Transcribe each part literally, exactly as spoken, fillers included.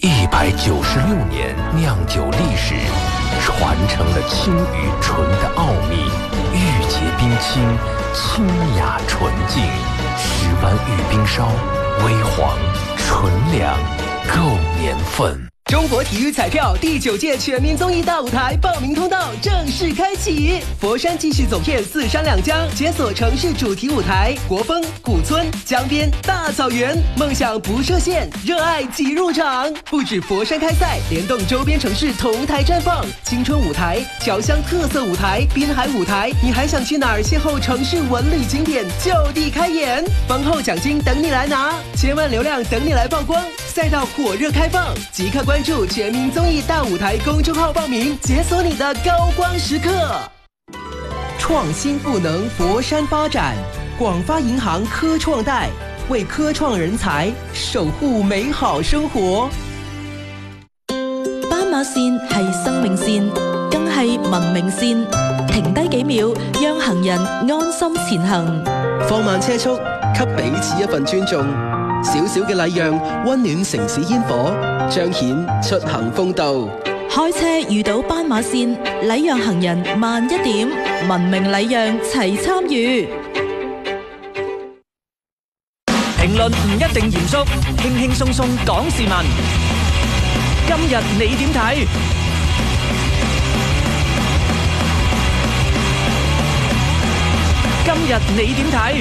一百九十六年酿酒历史，传承了青与醇的奥秘，玉洁冰清，清雅纯净，石湾玉冰烧，微黄纯粮，够年份。 中国体育彩票第九届全民综艺大舞台报名通道正式开启，佛山继续走遍四山两江，解锁城市主题舞台，国风、古村、江边、大草原，梦想不设限，热爱即入场。不止佛山开赛，联动周边城市同台绽放，青春舞台、侨乡特色舞台、滨海舞台，你还想去哪儿邂逅城市文旅景点？就地开演，丰厚奖金等你来拿，千万流量等你来曝光，赛道火热开放，即刻关注全民综艺大舞台公众号报名，解锁你的高光时刻。创新赋能佛山发展，广发银行科创贷，为科創人才守護美好生活。 斑馬線係生命線，更係文明線。停低幾秒，讓行人安心前行。 放慢車速，給彼此一份尊重。小小嘅禮讓，溫暖城市煙火，彰顯出行風度。 開車遇到斑馬線，禮讓行人慢一點，文明禮讓齊參與。 評論唔一定嚴肅，輕輕鬆鬆講時聞。今日你點睇？今日你點睇？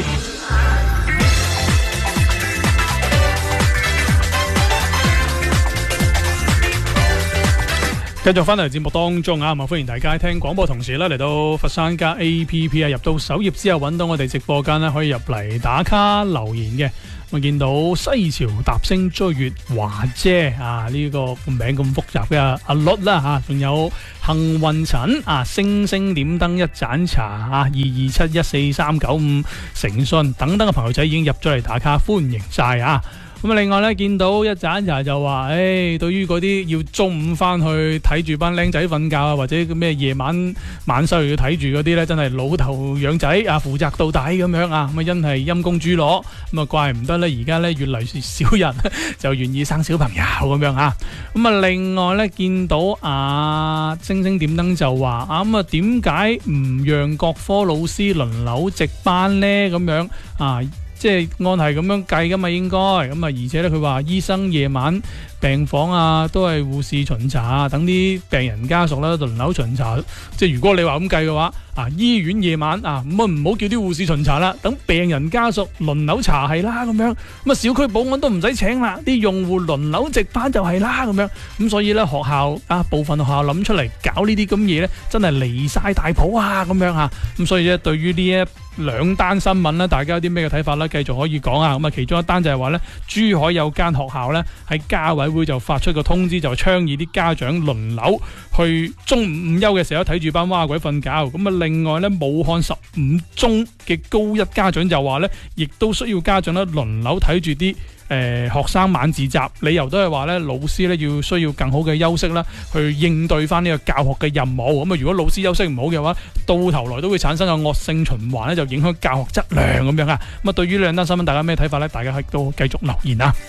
繼續翻嚟節目當中啊，咁歡迎大家聽廣播，同時咧嚟到佛山加 A P P 啊，入到首頁之後揾到我哋直播間咧，可以入嚟打卡留言嘅。我見到西樵踏星追月華姐啊，呢、這個名咁複雜嘅阿律啦嚇，仲有幸運陳啊，星星點燈一盞茶啊，二二七一四三九五誠信等等嘅朋友仔已經入咗嚟打卡，歡迎晒啊！咁啊，另外咧見到一盞茶就話，誒、哎，對於嗰啲要中午翻去睇住班僆仔瞓覺啊，或者咩夜晚晚上要睇住嗰啲咧，真係老頭養仔啊，負責到底咁樣啊，咁啊真係陰公豬攞，咁啊怪唔得咧，而家咧越嚟越少人就願意生小朋友咁樣啊。咁啊，另外咧見到啊星星點燈就話啊，咁啊點解唔讓各科老師輪流值班咧？咁樣啊？即係按係咁樣計噶嘛，應該咁啊！而且咧，佢話醫生夜晚病房啊，都係護士巡查啊，等啲病人家屬咧輪流巡查。即係如果你話咁計嘅話，啊醫院夜晚啊，咁啊唔好叫啲護士巡查啦，等病人家屬輪流查係啦咁樣。咁啊小區保安都唔使請啦，啲用戶輪流值班就係啦咁樣。咁所以咧學校啊部分學校諗出嚟搞呢啲咁嘢咧，真係離晒大譜啊咁樣啊。咁所以咧對於呢一兩單新聞咧，大家有啲咩嘅睇法咧？繼續可以講啊！咁啊，其中一單就係話咧，珠海有間學校咧喺家委會就發出個通知，就倡議啲家長輪流去中午午休嘅時候睇住班蛙鬼瞓覺。咁啊，另外咧，武漢十五中嘅高一家長就話咧，亦都需要家長咧輪流睇住啲誒學生晚自習，理由都係話咧，老師咧要需要更好嘅休息啦，去應對翻呢個教學嘅任務。咁啊，如果老師休息唔好嘅話，到頭來都會產生個惡性循環咧，就影響教學質量咁樣啊。咁啊，對於呢兩單新聞，大家咩睇法咧？大家可以都繼續留言啊。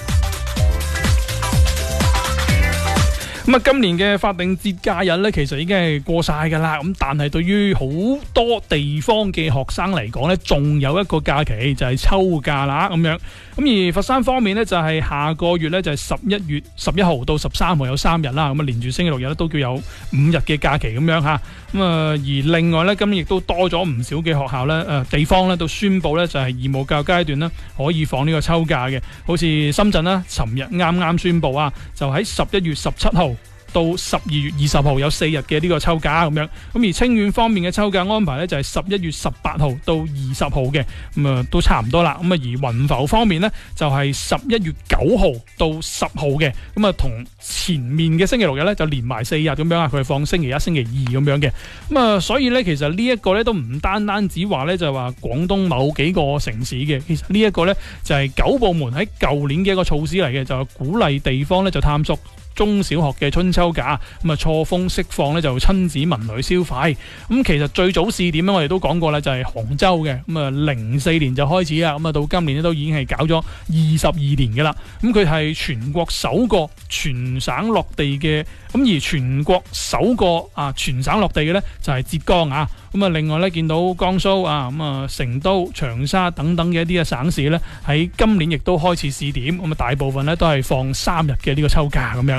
咁啊，今年嘅法定節假日咧，其實已經係過晒噶啦。咁但係對於好多地方嘅學生嚟講咧，仲有一個假期就係秋假啦咁樣。咁而佛山方面咧，就係下個月咧就係十一月十一號到十三號有三日啦。咁啊，連住星期六日咧都叫有五日嘅假期咁樣吓。咁啊，而另外咧，今年亦都多咗唔少嘅學校咧，誒地方咧都宣布咧就係義務教育階段咧可以放呢個秋假嘅。好似深圳啦，尋日啱啱宣布啊，就喺十一月十七號到十二月二十號有四日嘅呢個秋假咁樣。咁而清遠方面嘅秋假安排呢，就係十一月十八號到二十號嘅，咁啊都差唔多啦。咁啊而雲浮方面呢，就係十一月九號到十號嘅，咁啊同前面嘅星期六日呢，就連埋四日咁樣啊，佢係放星期一、星期二咁樣嘅。咁啊所以呢，其實呢一個呢，都唔單單只話呢，就係話廣東某幾個城市嘅，其實呢一個呢，就係九部門喺舊年嘅一個措施嚟嘅，就係鼓勵地方呢，就探索中小學嘅春秋假，咁啊錯峰釋放咧就親子文旅消費。咁其實最早試點咧，我哋都講過啦，就係杭州嘅，咁啊零四年就開始啦，咁啊到今年咧都已經係搞咗二十二年嘅啦。咁佢係全國首個全省落地嘅，咁而全國首個啊全省落地嘅咧就係浙江啊。咁啊另外咧見到江蘇啊，咁啊成都、長沙等等嘅一啲嘅省市咧，喺今年亦都開始試點，咁啊大部分咧都係放三日嘅呢個秋假咁樣。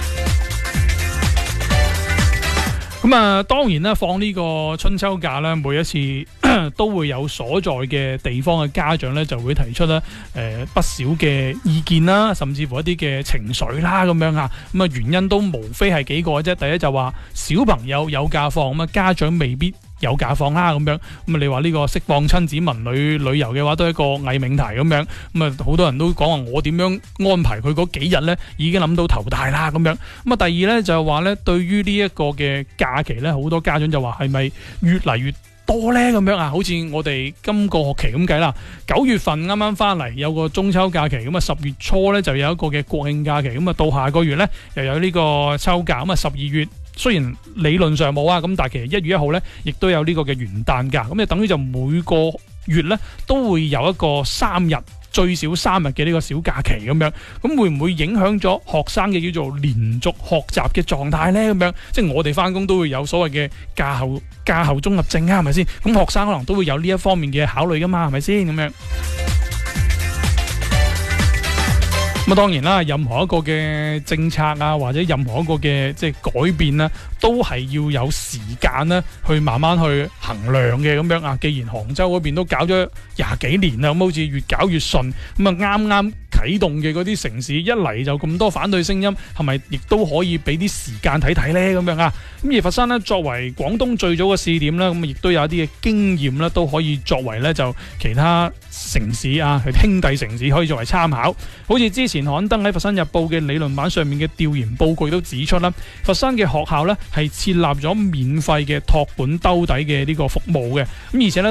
咁啊，當然啦，放呢個春秋假咧，每一次都會有所在嘅地方嘅家長咧，就會提出咧，誒、呃、不少嘅意見啦，甚至乎一啲嘅情緒啦，咁樣啊。咁啊，原因都無非係幾個啫。第一就話小朋友有假放，咁啊家長未必有假放啦，咁樣。咁啊，你話呢個釋放親子文旅旅遊嘅話，都係一個偽命題咁樣。咁啊，好多人都講話我點樣安排佢嗰幾日咧，已經諗到頭大啦咁樣。咁啊，第二咧就係話咧，對於呢一個嘅假期咧，好多家長就話係咪越嚟越多咧咁樣啊？好似我哋今個學期咁計啦，九月份啱啱翻嚟有個中秋假期，咁啊十月初咧就有一個嘅國慶假期，咁啊到下個月咧又有呢個秋假，咁啊十二月雖然理論上冇啊，咁但係其實一月一號咧亦都有呢個嘅元旦假，咁就等於就每個月咧都會有一個三日。最少三日嘅呢個小假期咁樣，咁會唔會影響咗學生嘅叫做連續學習嘅狀態呢？咁樣，即係我哋翻工都會有所謂嘅假後假後綜合症啊，係咪先？咁學生可能都會有呢一方面嘅考慮噶嘛，係咪先咁樣？咁當然啦，任何一個嘅政策啊，或者任何一個嘅即係改變咧，都係要有時間咧，去慢慢去衡量嘅咁樣啊。既然杭州嗰邊都搞咗廿幾年啦，咁好似越搞越順，咁啊啱啱啟動嘅嗰啲城市一嚟就咁多反對聲音，係咪亦都可以俾啲時間睇睇呢？咁樣啊？咁而佛山呢，作為廣東最早嘅試點咧，咁亦都有一啲嘅經驗咧，都可以作為咧就其他城市啊，兄弟城市可以作為參考。好似之前刊登喺《佛山日報》嘅理論版上面嘅調研報告都指出啦，佛山嘅學校咧係設立咗免費嘅托本兜底嘅呢個服務嘅，咁而且咧。